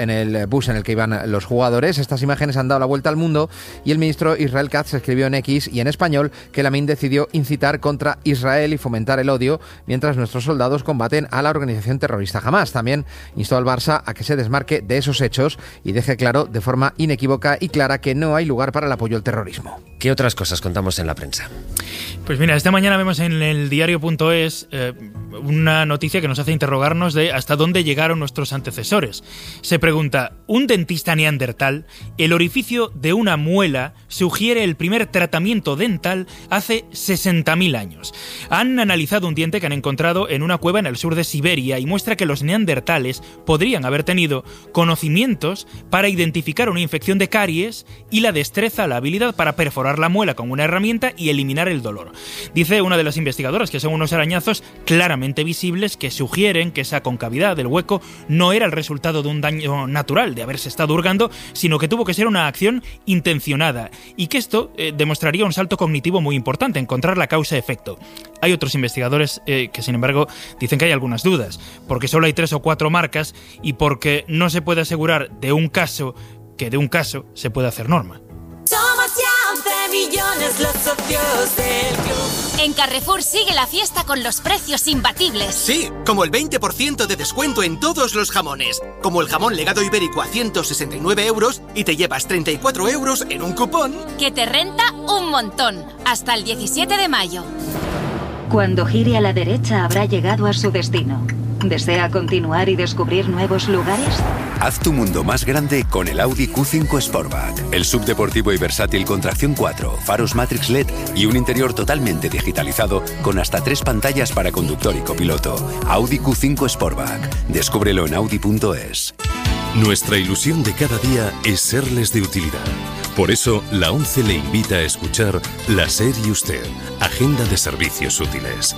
en el bus en el que iban los jugadores. Estas imágenes han dado la vuelta al mundo y el ministro Israel Katz escribió en X y en español que Lamin decidió incitar contra Israel y fomentar el odio mientras nuestros soldados combaten a la organización terrorista Hamás. También instó al Barça a que se desmarque de esos hechos y deje claro de forma inequívoca y clara que no hay lugar para el apoyo al terrorismo. ¿Qué otras cosas contamos en la prensa? Pues mira, esta mañana vemos en el diario.es una noticia que nos hace interrogarnos de hasta dónde llegaron nuestros antecesores. Se pregunta, ¿un dentista neandertal? El orificio de una muela sugiere el primer tratamiento dental hace 60.000 años. Han analizado un diente que han encontrado en una cueva en el sur de Siberia y muestra que los neandertales podrían haber tenido conocimientos para identificar una infección de caries y la destreza, la habilidad para perforar la muela con una herramienta y eliminar el dolor. Dice una de las investigadoras que son unos arañazos claramente visibles que sugieren que esa concavidad del hueco no era el resultado de un daño natural, de haberse estado hurgando, sino que tuvo que ser una acción intencionada y que esto demostraría un salto cognitivo muy importante, encontrar la causa-efecto. Hay otros investigadores que, sin embargo, dicen que hay algunas dudas, porque solo hay 3 o 4 marcas y porque no se puede asegurar de un caso que de un caso se puede hacer norma. Somos ya 11 millones los socios del club. En Carrefour sigue la fiesta con los precios imbatibles. Sí, como el 20% de descuento en todos los jamones. Como el jamón legado ibérico a 169 euros y te llevas 34 euros en un cupón. Que te renta un montón. Hasta el 17 de mayo. Cuando gire a la derecha habrá llegado a su destino. ¿Desea continuar y descubrir nuevos lugares? Haz tu mundo más grande con el Audi Q5 Sportback. El subdeportivo y versátil con tracción 4, faros Matrix LED y un interior totalmente digitalizado con hasta 3 pantallas para conductor y copiloto. Audi Q5 Sportback. Descúbrelo en Audi.es. Nuestra ilusión de cada día es serles de utilidad. Por eso, la ONCE le invita a escuchar La SER y Usted, Agenda de Servicios Útiles.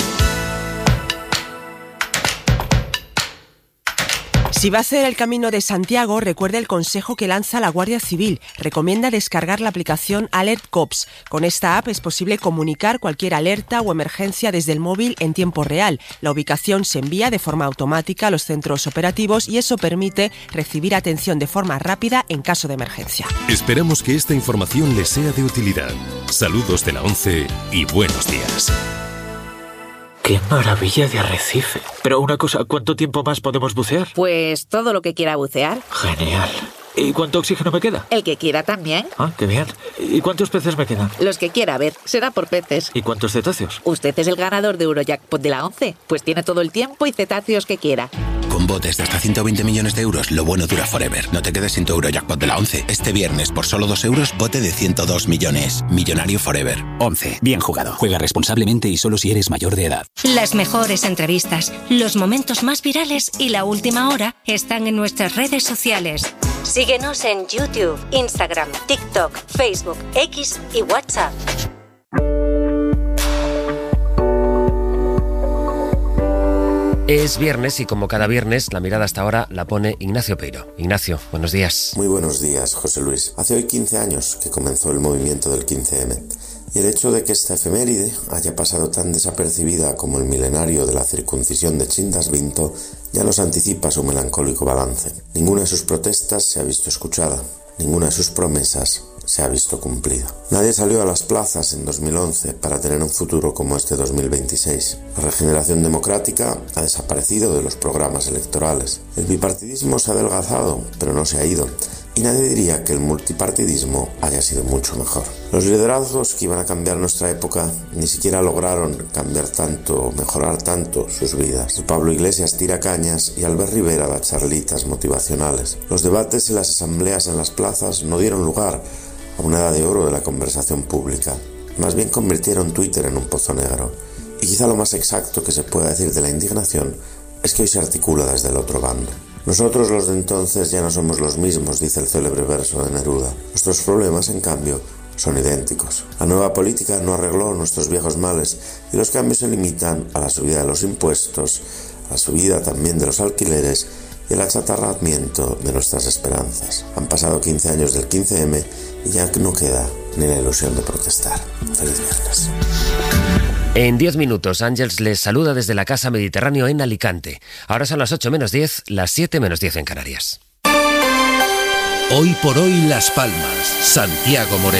Si va a hacer el Camino de Santiago, recuerde el consejo que lanza la Guardia Civil. Recomienda descargar la aplicación Alert Cops. Con esta app es posible comunicar cualquier alerta o emergencia desde el móvil en tiempo real. La ubicación se envía de forma automática a los centros operativos y eso permite recibir atención de forma rápida en caso de emergencia. Esperamos que esta información les sea de utilidad. Saludos de la ONCE y buenos días. ¡Qué maravilla de arrecife! Pero una cosa, ¿cuánto tiempo más podemos bucear? Pues todo lo que quiera bucear. Genial. ¿Y cuánto oxígeno me queda? El que quiera también. Ah, qué bien. ¿Y cuántos peces me quedan? Los que quiera, a ver, será por peces. ¿Y cuántos cetáceos? Usted es el ganador de Eurojackpot de la ONCE. Pues tiene todo el tiempo y cetáceos que quiera. Con botes de hasta 120 millones de euros, lo bueno dura forever. No te quedes sin tu Eurojackpot de la ONCE. Este viernes, por solo 2 euros, bote de 102 millones. Millonario forever. ONCE. Bien jugado. Juega responsablemente y solo si eres mayor de edad. Las mejores entrevistas, los momentos más virales y la última hora están en nuestras redes sociales. Síguenos en YouTube, Instagram, TikTok, Facebook, X y WhatsApp. Es viernes y como cada viernes la mirada hasta ahora la pone Ignacio Peiro. Ignacio, buenos días. Muy buenos días, José Luis. Hace hoy 15 años que comenzó el movimiento del 15M y el hecho de que esta efeméride haya pasado tan desapercibida como el milenario de la circuncisión de Chindas Vinto ya nos anticipa su melancólico balance. Ninguna de sus protestas se ha visto escuchada, ninguna de sus promesas se ha visto cumplida. Nadie salió a las plazas en 2011 para tener un futuro como este 2026. La regeneración democrática ha desaparecido de los programas electorales. El bipartidismo se ha adelgazado, pero no se ha ido. Y nadie diría que el multipartidismo haya sido mucho mejor. Los liderazgos que iban a cambiar nuestra época ni siquiera lograron cambiar tanto o mejorar tanto sus vidas. Pablo Iglesias tira cañas y Albert Rivera da charlitas motivacionales. Los debates y las asambleas en las plazas no dieron lugar a una edad de oro de la conversación pública. Más bien convirtieron Twitter en un pozo negro. Y quizá lo más exacto que se pueda decir de la indignación es que hoy se articula desde el otro bando. Nosotros los de entonces ya no somos los mismos, dice el célebre verso de Neruda. Nuestros problemas, en cambio, son idénticos. La nueva política no arregló nuestros viejos males y los cambios se limitan a la subida de los impuestos, a la subida también de los alquileres y el achatarramiento de nuestras esperanzas. Han pasado 15 años del 15M y ya no queda ni la ilusión de protestar. Feliz viernes. En 10 minutos, Ángels les saluda desde la Casa Mediterráneo en Alicante. Ahora son las 8 menos 10, las 7 menos 10 en Canarias. Hoy por hoy Las Palmas, Santiago Moreno.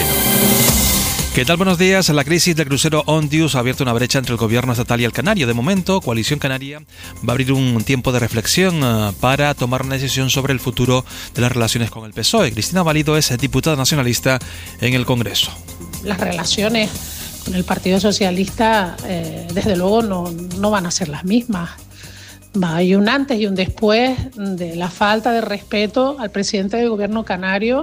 ¿Qué tal? Buenos días. La crisis del crucero Ondius ha abierto una brecha entre el gobierno estatal y el canario. De momento, Coalición Canaria va a abrir un tiempo de reflexión para tomar una decisión sobre el futuro de las relaciones con el PSOE. Cristina Valido es diputada nacionalista en el Congreso. Las relaciones con el Partido Socialista, desde luego, no van a ser las mismas. Hay un antes y un después de la falta de respeto al presidente del gobierno canario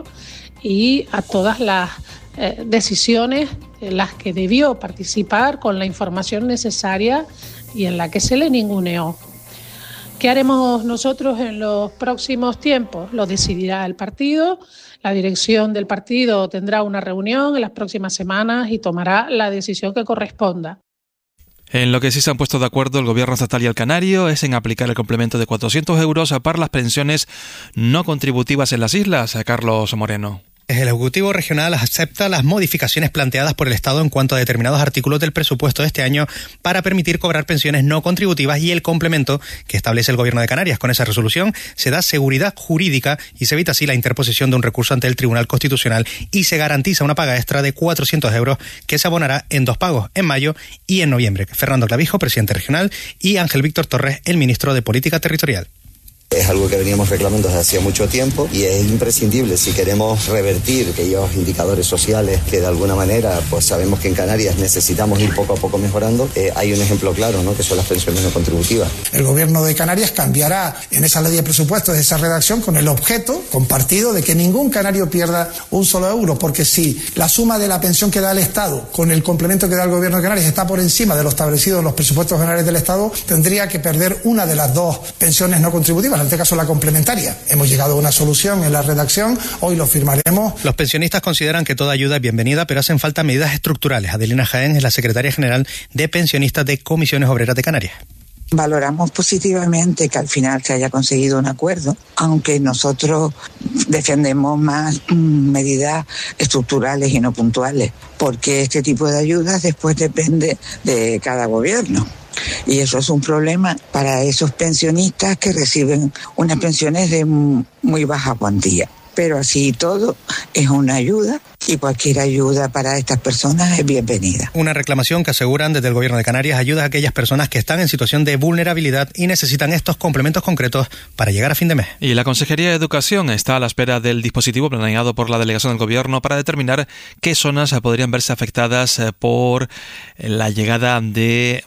y a todas las decisiones en las que debió participar con la información necesaria y en la que se le ninguneó. ¿Qué haremos nosotros en los próximos tiempos? Lo decidirá el partido. La dirección del partido tendrá una reunión en las próximas semanas y tomará la decisión que corresponda. En lo que sí se han puesto de acuerdo el gobierno estatal y el canario es en aplicar el complemento de 400 euros para las pensiones no contributivas en las islas. Carlos Moreno. El Ejecutivo Regional acepta las modificaciones planteadas por el Estado en cuanto a determinados artículos del presupuesto de este año para permitir cobrar pensiones no contributivas y el complemento que establece el Gobierno de Canarias. Con esa resolución se da seguridad jurídica y se evita así la interposición de un recurso ante el Tribunal Constitucional y se garantiza una paga extra de 400 euros que se abonará en 2 pagos, en mayo y en noviembre. Fernando Clavijo, presidente regional, y Ángel Víctor Torres, el ministro de Política Territorial. Es algo que veníamos reclamando desde hacía mucho tiempo y es imprescindible si queremos revertir aquellos indicadores sociales que de alguna manera pues sabemos que en Canarias necesitamos ir poco a poco mejorando. Hay un ejemplo claro, ¿no?, que son las pensiones no contributivas. El Gobierno de Canarias cambiará en esa ley de presupuestos, esa redacción, con el objeto compartido de que ningún canario pierda un solo euro, porque si la suma de la pensión que da el Estado con el complemento que da el Gobierno de Canarias está por encima de lo establecido en los presupuestos generales del Estado, tendría que perder una de las dos pensiones no contributivas, en este caso la complementaria. Hemos llegado a una solución en la redacción, hoy lo firmaremos. Los pensionistas consideran que toda ayuda es bienvenida, pero hacen falta medidas estructurales. Adelina Jaén es la secretaria general de pensionistas de Comisiones Obreras de Canarias. Valoramos positivamente que al final se haya conseguido un acuerdo, aunque nosotros defendemos más medidas estructurales y no puntuales, porque este tipo de ayudas después depende de cada gobierno. Y eso es un problema para esos pensionistas que reciben unas pensiones de muy baja cuantía. Pero así todo es una ayuda y cualquier ayuda para estas personas es bienvenida. Una reclamación que aseguran desde el Gobierno de Canarias ayuda a aquellas personas que están en situación de vulnerabilidad y necesitan estos complementos concretos para llegar a fin de mes. Y la Consejería de Educación está a la espera del dispositivo planeado por la delegación del Gobierno para determinar qué zonas podrían verse afectadas por la llegada del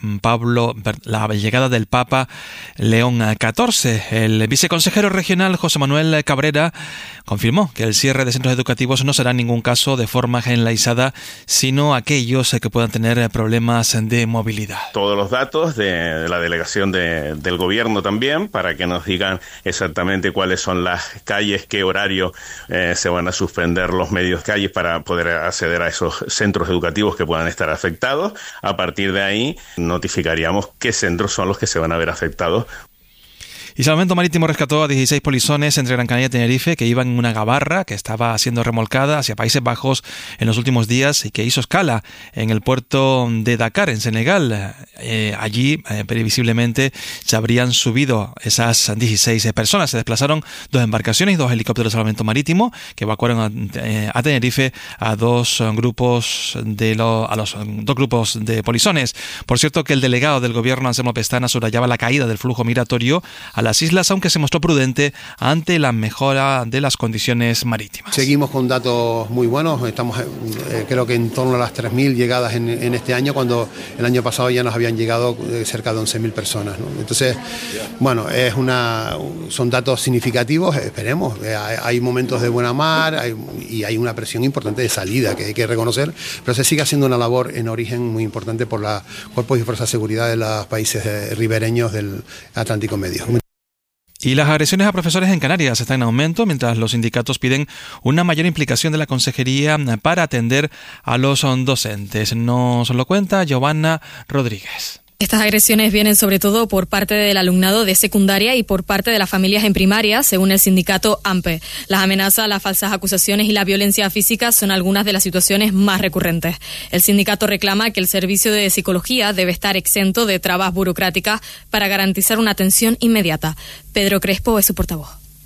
Papa León XIV. El viceconsejero regional José Manuel Cabrera confirmó que el cierre de centros educativos no será en ningún caso de forma generalizada, sino aquellos que puedan tener problemas de movilidad. Todos los datos de la delegación del gobierno también, para que nos digan exactamente cuáles son las calles, qué horario se van a suspender los medios calles para poder acceder a esos centros educativos que puedan estar afectados. A partir de ahí notificaríamos qué centros son los que se van a ver afectados. Y Salvamento Marítimo rescató a 16 polizones entre Gran Canaria y Tenerife que iban en una gabarra que estaba siendo remolcada hacia Países Bajos en los últimos días y que hizo escala en el puerto de Dakar, en Senegal. Allí, previsiblemente, se habrían subido esas 16 personas. Se desplazaron 2 embarcaciones y 2 helicópteros de Salvamento Marítimo que evacuaron a Tenerife a los dos grupos de polizones. Por cierto, que el delegado del gobierno, Anselmo Pestana, subrayaba la caída del flujo migratorio a las islas, aunque se mostró prudente ante la mejora de las condiciones marítimas. Seguimos con datos muy buenos, estamos creo que en torno a las 3.000 llegadas en este año, cuando el año pasado ya nos habían llegado cerca de 11.000 personas, ¿no? Entonces, bueno, son datos significativos, esperemos. Hay momentos de buena mar y hay una presión importante de salida que hay que reconocer, pero se sigue haciendo una labor en origen muy importante por los cuerpos y fuerzas de seguridad de los países ribereños del Atlántico Medio. Y las agresiones a profesores en Canarias están en aumento, mientras los sindicatos piden una mayor implicación de la Consejería para atender a los docentes. Nos lo cuenta Giovanna Rodríguez. Estas agresiones vienen sobre todo por parte del alumnado de secundaria y por parte de las familias en primaria, según el sindicato AMPE. Las amenazas, las falsas acusaciones y la violencia física son algunas de las situaciones más recurrentes. El sindicato reclama que el servicio de psicología debe estar exento de trabas burocráticas para garantizar una atención inmediata. Pedro Crespo es su portavoz.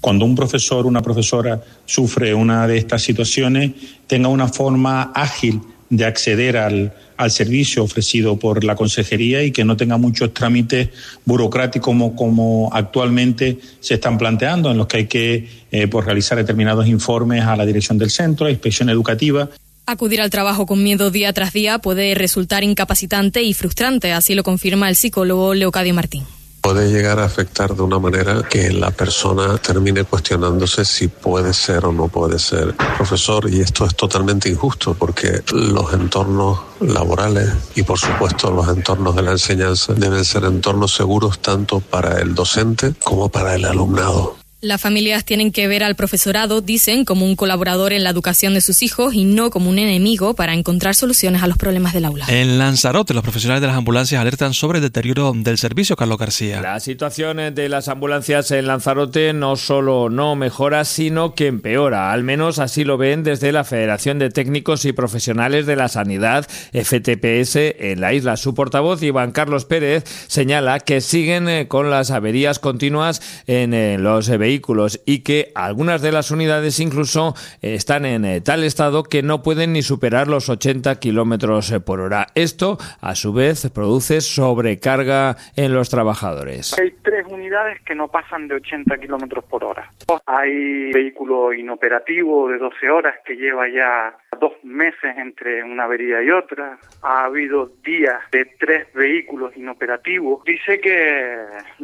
cuando un profesor o una profesora sufre una de estas situaciones, tenga una forma ágil de acceder al servicio ofrecido por la consejería y que no tenga muchos trámites burocráticos como actualmente se están planteando, en los que hay que realizar determinados informes a la dirección del centro, a inspección educativa. Acudir al trabajo con miedo día tras día puede resultar incapacitante y frustrante, así lo confirma el psicólogo Leocadio Martín. Puede llegar a afectar de una manera que la persona termine cuestionándose si puede ser o no puede ser profesor, y esto es totalmente injusto porque los entornos laborales y por supuesto los entornos de la enseñanza deben ser entornos seguros tanto para el docente como para el alumnado. Las familias tienen que ver al profesorado, dicen, como un colaborador en la educación de sus hijos y no como un enemigo para encontrar soluciones a los problemas del aula. En Lanzarote, los profesionales de las ambulancias alertan sobre el deterioro del servicio. Carlos García. La situación de las ambulancias en Lanzarote no solo no mejora, sino que empeora. Al menos así lo ven desde la Federación de Técnicos y Profesionales de la Sanidad, FTPS, en la isla. Su portavoz, Iván Carlos Pérez, señala que siguen con las averías continuas en los vehículos y que algunas de las unidades incluso están en tal estado que no pueden ni superar los 80 kilómetros por hora. Esto, a su vez, produce sobrecarga en los trabajadores. Hay 3 unidades que no pasan de 80 kilómetros por hora. Hay vehículo inoperativo de 12 horas que lleva ya 2 meses entre una avería y otra. Ha habido días de 3 vehículos inoperativos. Dice que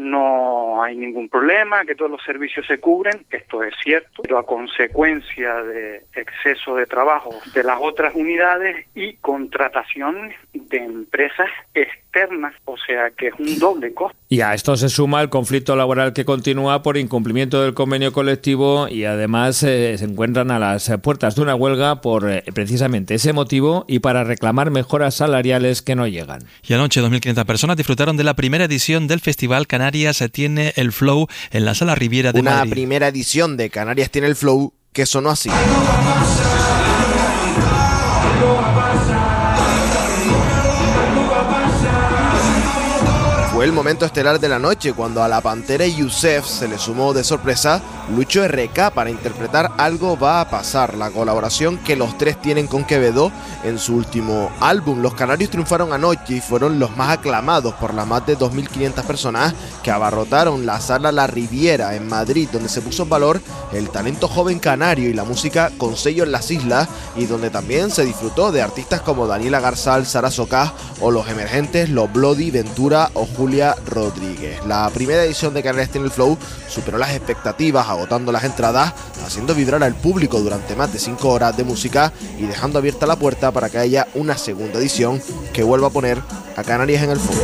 no hay ningún problema, que todos los servicios se cubren. Esto es cierto, pero a consecuencia de exceso de trabajo de las otras unidades y contratación de empresas externas, o sea que es un doble costo. Y a esto se suma el conflicto laboral que continúa por incumplimiento del convenio colectivo y además se encuentran a las puertas de una huelga por precisamente ese motivo y para reclamar mejoras salariales que no llegan. Y anoche 2.500 personas disfrutaron de la primera edición del Festival Canarias Tiene el Flow en la Sala Riviera de Madrid. Una primera edición de Canarias Tiene el Flow que sonó así. Fue el momento estelar de la noche cuando a La Pantera y Yusef se le sumó de sorpresa Lucho RK para interpretar Algo va a pasar, la colaboración que los tres tienen con Quevedo en su último álbum. Los canarios triunfaron anoche y fueron los más aclamados por las más de 2.500 personas que abarrotaron la Sala La Riviera en Madrid, donde se puso en valor el talento joven canario y la música con sello en las islas, y donde también se disfrutó de artistas como Daniela Garzal, Sara Socas o los emergentes Los Bloody, Ventura o Julia Rodríguez. La primera edición de Canarias Tiene el Flow superó las expectativas, agotando las entradas, haciendo vibrar al público durante más de 5 horas de música y dejando abierta la puerta para que haya una segunda edición que vuelva a poner a Canarias en el foco.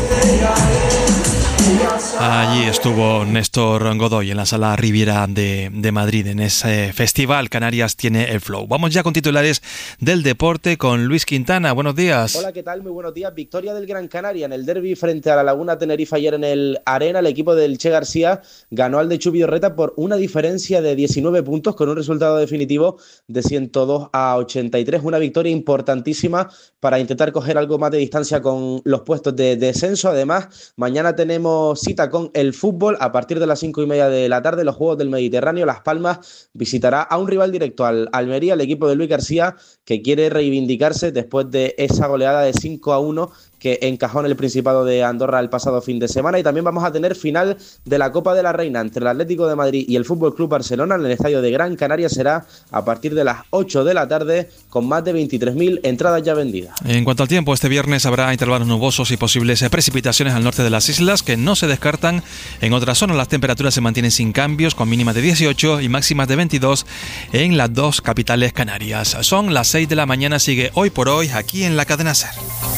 Allí estuvo Néstor Godoy en la Sala Riviera de Madrid, en ese festival Canarias Tiene el Flow. Vamos ya con titulares del deporte con Luis Quintana. Buenos días. Hola, ¿qué tal? Muy buenos días. Victoria del Gran Canaria en el derbi frente a la Laguna Tenerife ayer en el Arena. El equipo del Che García ganó al de Chubi Orreta por una diferencia de 19 puntos con un resultado definitivo de 102-83. Una victoria importantísima para intentar coger algo más de distancia con los puestos de descenso. Además, mañana tenemos cita con el fútbol a partir de las 5:30 de la tarde, los Juegos del Mediterráneo. Las Palmas visitará a un rival directo, al Almería, el equipo de Luis García, que quiere reivindicarse después de esa goleada de 5-1 que encajó en el Principado de Andorra el pasado fin de semana. Y también vamos a tener final de la Copa de la Reina entre el Atlético de Madrid y el Fútbol Club Barcelona en el estadio de Gran Canaria. Será a partir de las 8 de la tarde con más de 23.000 entradas ya vendidas. En cuanto al tiempo, este viernes habrá intervalos nubosos y posibles precipitaciones al norte de las islas que no se descartan. En otras zonas las temperaturas se mantienen sin cambios, con mínimas de 18 y máximas de 22 en las dos capitales canarias. Son las 6 de la mañana, sigue Hoy por Hoy aquí en la cadena SER.